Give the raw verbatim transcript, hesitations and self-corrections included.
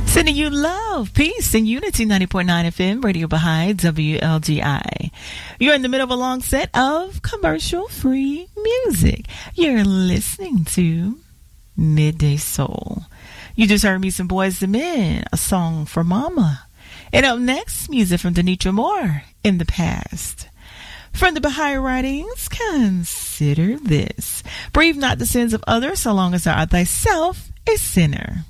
Sending you love, peace, and unity. Ninety point nine F M, Radio Baha'i, W L G I. You're in the middle of a long set of commercial-free music. You're listening to Midday Soul. You just heard me some Boys and Men, a song for Mama. And up next, music from Denitra Moore, In the Past. From the Baha'i writings, consider this. Breathe not the sins of others, so long as thou art thyself a sinner.